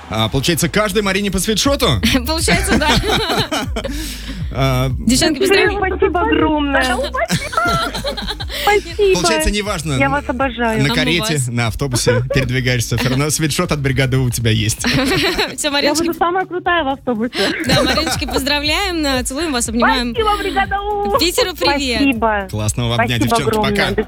Получается, каждой Марине по свитшоту? Получается, да. Девчонки, поздравляем. Спасибо огромное. Спасибо. Получается, неважно. Я вас обожаю. На карете, на автобусе передвигаешься. Все равно свитшот от бригады у тебя есть. Все, Я Мариночки. буду самая крутая в автобусе. Да, Мариночки, поздравляем, целуем вас, обнимаем. Спасибо, бригада У. Питеру привет. Спасибо. Классного вам дня, Спасибо девчонки. огромное. Пока. До